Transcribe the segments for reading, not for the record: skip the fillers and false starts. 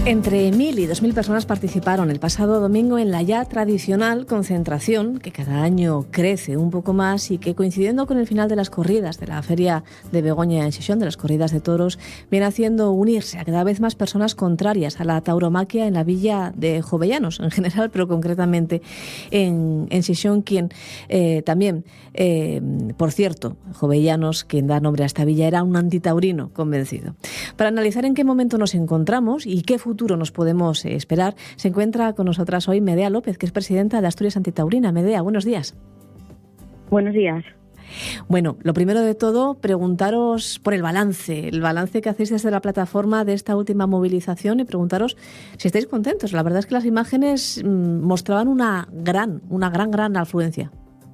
Entre 1.000 y 2.000 personas participaron el pasado domingo en la ya tradicional concentración, que cada año crece un poco más y que, coincidiendo con el final de las corridas de la Feria de Begoña en Xixón, de las corridas de toros, viene haciendo unirse a cada vez más personas contrarias a la tauromaquia en la villa de Jovellanos, en general, pero concretamente en Xixón, quien también, por cierto, Jovellanos, quien da nombre a esta villa, era un antitaurino convencido. Para analizar en qué momento nos encontramos y qué futuro nos podemos esperar, se encuentra con nosotras hoy Medea López, que es presidenta de Asturias Antitaurina. Medea, buenos días. Buenos días. Bueno, lo primero de todo, preguntaros por el balance que hacéis desde la plataforma de esta última movilización, y preguntaros si estáis contentos. La verdad es que las imágenes mostraban una gran afluencia.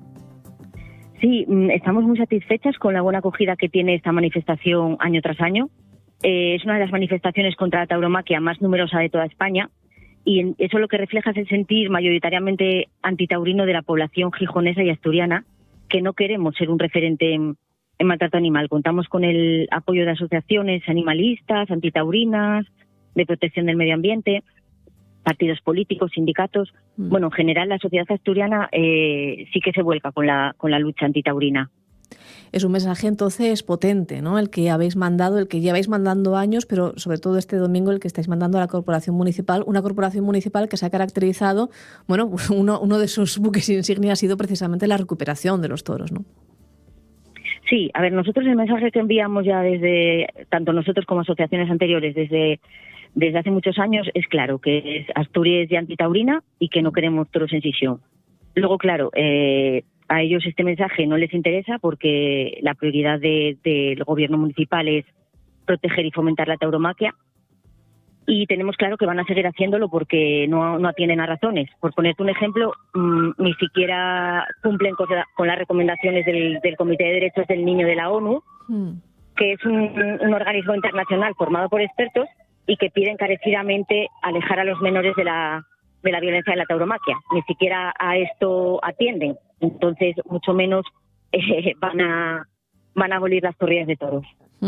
Sí, estamos muy satisfechas con la buena acogida que tiene esta manifestación año tras año. Es una de las manifestaciones contra la tauromaquia más numerosa de toda España, y eso lo que refleja es el sentir mayoritariamente antitaurino de la población gijonesa y asturiana, que no queremos ser un referente en maltrato animal. Contamos con el apoyo de asociaciones animalistas, antitaurinas, de protección del medio ambiente, partidos políticos, sindicatos. Bueno, en general la sociedad asturiana sí que se vuelca con la lucha antitaurina. Es un mensaje entonces potente, ¿no? El que habéis mandado, el que lleváis mandando años, pero sobre todo este domingo el que estáis mandando a la corporación municipal, una corporación municipal que se ha caracterizado, bueno, uno de sus buques insignia ha sido precisamente la recuperación de los toros, ¿no? Sí, a ver, nosotros el mensaje que enviamos ya desde, tanto nosotros como asociaciones anteriores, desde hace muchos años, es claro, que es Asturias y antitaurina y que no queremos toros en Xixón. Luego, claro, a ellos este mensaje no les interesa porque la prioridad del gobierno municipal es proteger y fomentar la tauromaquia, y tenemos claro que van a seguir haciéndolo porque no atienden a razones. Por ponerte un ejemplo, ni siquiera cumplen con las recomendaciones del Comité de Derechos del Niño de la ONU, que es un organismo internacional formado por expertos y que pide encarecidamente alejar a los menores de la violencia de la tauromaquia. Ni siquiera a esto atienden. Entonces, mucho menos van a abolir las corridas de toros.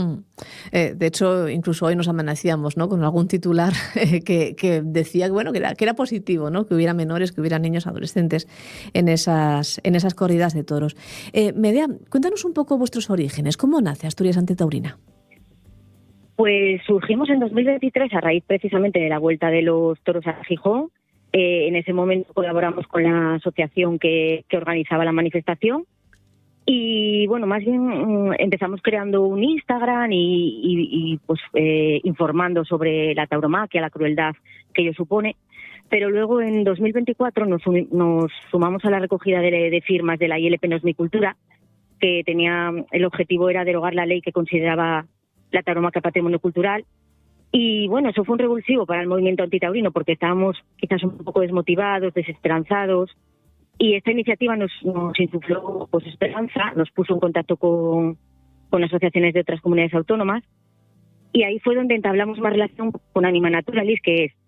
De hecho, incluso hoy nos amanecíamos, ¿no?, con algún titular que decía que era positivo, ¿no?, que hubiera menores, que hubiera niños, adolescentes en esas corridas de toros. Medea, cuéntanos un poco vuestros orígenes. ¿Cómo nace Asturias Antitaurina? Pues surgimos en 2023 a raíz precisamente de la vuelta de los toros a Gijón. En ese momento colaboramos con la asociación que organizaba la manifestación, y bueno, más bien empezamos creando un Instagram y informando sobre la tauromaquia, la crueldad que ello supone. Pero luego en 2024 nos sumamos a la recogida de firmas de la ILP No es mi cultura, que el objetivo era derogar la ley que consideraba la tauromaquia patrimonio cultural. Y bueno, eso fue un revulsivo para el movimiento antitaurino porque estábamos quizás un poco desmotivados, desesperanzados, y esta iniciativa nos insufló esperanza, nos puso en contacto con asociaciones de otras comunidades autónomas, y ahí fue donde entablamos más relación con Anima Naturalis, que es